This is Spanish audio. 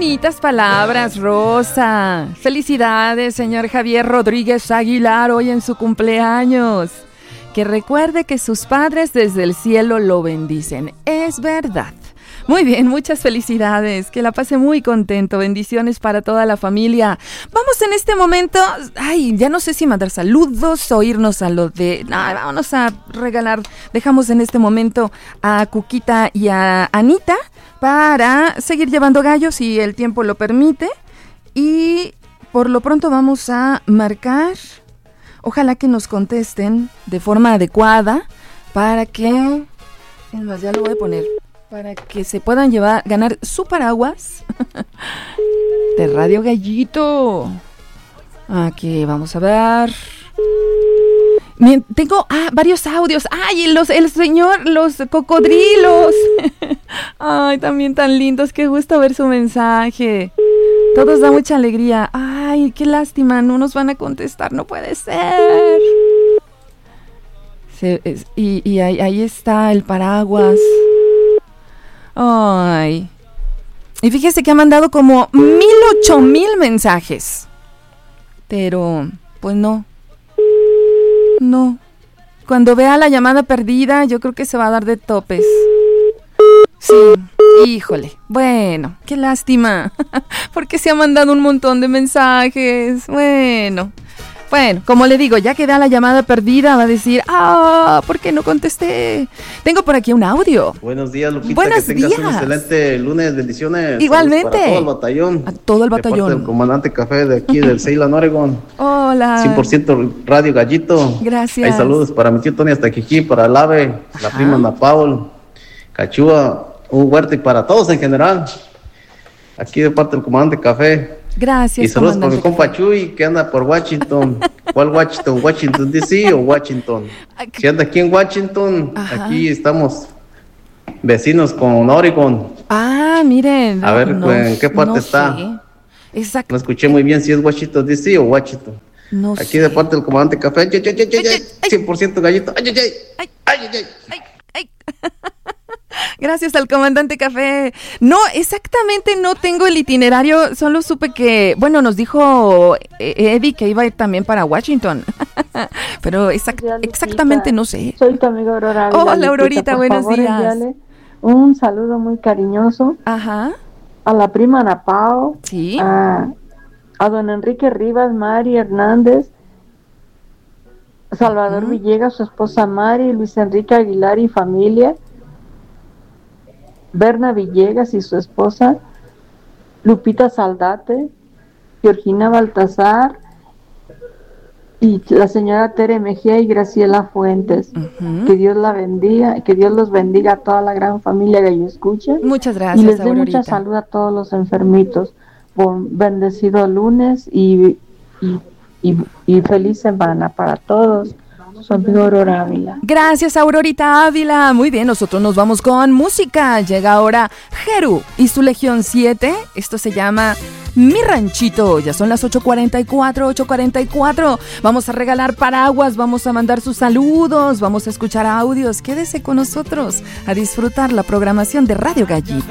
bonitas palabras, Rosa. Felicidades, señor Javier Rodríguez Aguilar, hoy en su cumpleaños. Que recuerde que sus padres desde el cielo lo bendicen. Es verdad. Muy bien, muchas felicidades. Que la pase muy contento. Bendiciones para toda la familia. Vamos en este momento. Ay, ya no sé si mandar saludos o irnos a lo de... No, vámonos a regalar. Dejamos en este momento a Cuquita y a Anita para seguir llevando gallos si el tiempo lo permite. Y por lo pronto vamos a marcar. Ojalá que nos contesten de forma adecuada para que... Es más, ya lo voy a poner. Para que se puedan ganar su paraguas de Radio Gallito. Aquí vamos a ver. Tengo varios audios. Ay, los cocodrilos. Ay, también tan lindos. Qué gusto ver su mensaje. Todos da mucha alegría. Ay, qué lástima, no nos van a contestar. No puede ser. Y ahí está el paraguas. Ay. Y fíjese que ha mandado como 8,000 mensajes. Pero, pues no. No. Cuando vea la llamada perdida, yo creo que se va a dar de topes. Sí, híjole. Bueno, qué lástima. Porque se ha mandado un montón de mensajes. Bueno, como le digo, ya que da la llamada perdida, va a decir, ¿por qué no contesté? Tengo por aquí un audio. Buenos días, Lupita. Buenos que tengas días. un excelente lunes, bendiciones. Igualmente. Para todo el batallón. A todo el batallón. De parte del comandante Café de aquí del Ceylan, Oregon. Hola. 100% Radio Gallito. Gracias. Hay saludos para mi tío Tony hasta Quijí, para el Ave, la prima Ana Paul, Cachúa, Huerta y para todos en general. Aquí de parte del comandante Café. Gracias. Y saludos para mi compa Chuy, que anda por Washington. ¿Cuál Washington? ¿Washington DC o Washington? Si anda aquí en Washington, aquí estamos vecinos con Oregon. Miren. A ver, ¿en qué parte está? Sé. Exacto. No escuché muy bien si es Washington DC o Washington. No aquí sé. de parte del comandante Café. 100% Gallito. Ay. Gracias al comandante Café. No, exactamente no tengo el itinerario, solo supe que, nos dijo Eddie que iba a ir también para Washington, pero exactamente no sé. Soy tu amiga Aurora. Hola, Aurorita, buenos días. Enviarle un saludo muy cariñoso a la prima Ana Pao, ¿sí? A don Enrique Rivas, Mari Hernández, Salvador Villegas, su esposa Mari, Luis Enrique Aguilar y familia, Berna Villegas y su esposa, Lupita Saldate, Georgina Baltasar y la señora Tere Mejía y Graciela Fuentes. Que Dios la bendiga, que Dios los bendiga a toda la gran familia que yo escuche. Muchas gracias, y les doy Aurorita. mucha salud a todos los enfermitos. Bendecido lunes y feliz semana para todos. Su amigo Aurora Ávila. Gracias, Aurorita Ávila. Muy bien, nosotros nos vamos con música. Llega ahora Jeru y su Legión 7. Esto se llama Mi Ranchito. Ya son las 8:44. Vamos a regalar paraguas, vamos a mandar sus saludos, vamos a escuchar audios. Quédese con nosotros a disfrutar la programación de Radio Gallito.